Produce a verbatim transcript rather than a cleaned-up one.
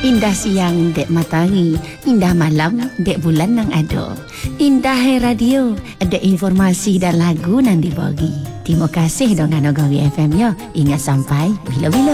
Indah siang dek matahari, indah malam dek bulan nang ado. Indah hai radio, ada informasi dan lagu nang dibagi. Terima kasih dengan Nagari F M ya. Ingat sampai bila-bila.